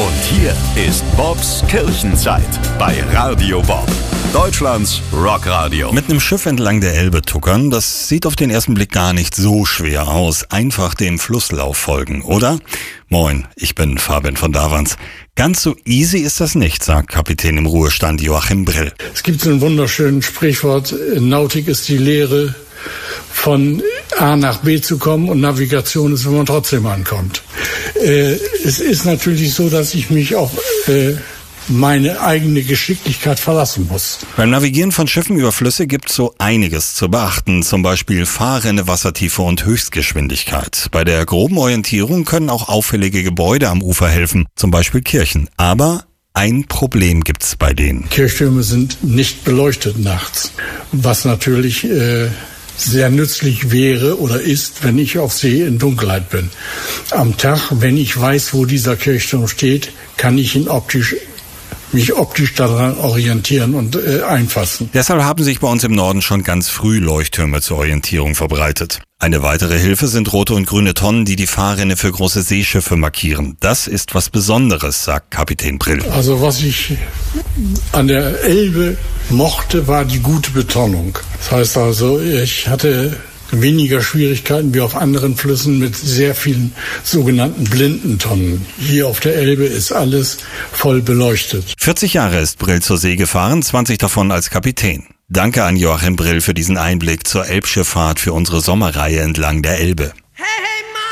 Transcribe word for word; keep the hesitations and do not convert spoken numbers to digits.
Und hier ist Bobs Kirchenzeit bei Radio Bob, Deutschlands Rockradio. Mit einem Schiff entlang der Elbe tuckern, das sieht auf den ersten Blick gar nicht so schwer aus. Einfach dem Flusslauf folgen, oder? Moin, ich bin Fabian von Davans. Ganz so easy ist das nicht, sagt Kapitän im Ruhestand Joachim Brill. Es gibt so ein wunderschönes Sprichwort, Nautik ist die Lehre, von A nach B zu kommen, und Navigation ist, wenn man trotzdem ankommt. Äh, es ist natürlich so, dass ich mich auf äh, meine eigene Geschicklichkeit verlassen muss. Beim Navigieren von Schiffen über Flüsse gibt es so einiges zu beachten, zum Beispiel Fahrrinne, Wassertiefe und Höchstgeschwindigkeit. Bei der groben Orientierung können auch auffällige Gebäude am Ufer helfen, zum Beispiel Kirchen. Aber ein Problem gibt's bei denen. Kirchtürme sind nicht beleuchtet nachts, was natürlich äh, sehr nützlich wäre oder ist, wenn ich auf See in Dunkelheit bin. Am Tag, wenn ich weiß, wo dieser Kirchturm steht, kann ich ihn optisch mich optisch daran orientieren und äh, einfassen. Deshalb haben sich bei uns im Norden schon ganz früh Leuchttürme zur Orientierung verbreitet. Eine weitere Hilfe sind rote und grüne Tonnen, die die Fahrrinne für große Seeschiffe markieren. Das ist was Besonderes, sagt Kapitän Brill. Also was ich an der Elbe mochte, war die gute Betonung. Das heißt also, ich hatte weniger Schwierigkeiten wie auf anderen Flüssen mit sehr vielen sogenannten blinden Tonnen. Hier auf der Elbe ist alles voll beleuchtet. vierzig Jahre ist Brill zur See gefahren, zwanzig davon als Kapitän. Danke an Joachim Brill für diesen Einblick zur Elbschifffahrt für unsere Sommerreihe entlang der Elbe. Hey, hey,